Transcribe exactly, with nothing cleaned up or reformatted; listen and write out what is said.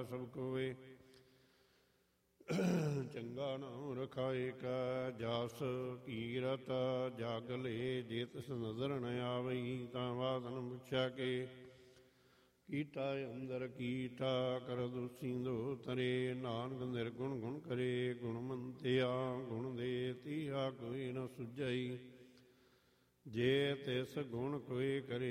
ਸਭ ਕੋਏ। ਚੰਗਾ ਨਾਮ ਰਖਾਏ ਕਾ ਜਾਸ ਕੀਰਤ ਜਗ ਲੇ। ਜੇ ਤਿਸ ਨਜ਼ਰ ਨ ਆਵਈ ਤਾਂ ਵਾਸਨ ਪੁੱਛਿਆ ਕੇ। ਕੀਟਾ ਅੰਦਰ ਕੀਟਾ ਕਰ ਦੋਸੀ ਦੋ ਤਰੇ। ਨਾਨਕ ਨਿਰਗੁਣ ਗੁਣ ਕਰੇ ਗੁਣਮੰਤਿਆ ਗੁਣ ਦੇ। ਤੀਹਾ ਕੋਈ ਨ ਸੁਝਈ ਜੇ ਤਿਸ ਗੁਣ ਕੋਈ ਕਰੇ।